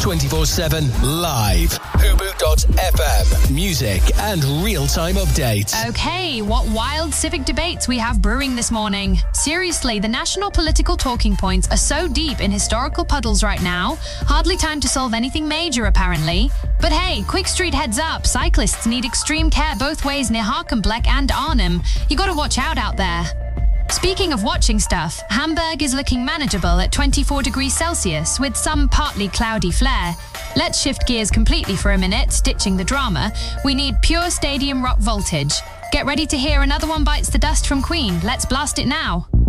24/7 live. Fubu.fm. Music and real-time updates. Okay, what wild civic debates we have brewing this morning. Seriously, the national political talking points are so deep in historical puddles right now. Hardly time to solve anything major, apparently. But hey, Quick Street heads up. Cyclists need extreme care both ways near Harkenbleck and Arnhem. You gotta watch out there. Speaking of watching stuff, Hamburg is looking manageable at 24 degrees Celsius with some partly cloudy flare. Let's shift gears completely for a minute, ditching the drama. We need pure stadium rock voltage. Get ready to hear Another One Bites the Dust from Queen. Let's blast it now.